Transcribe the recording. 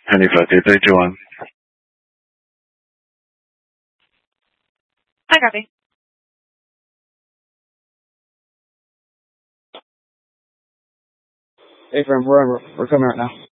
Honey 52321. Hi, copy. Hey, friend, we're coming right now.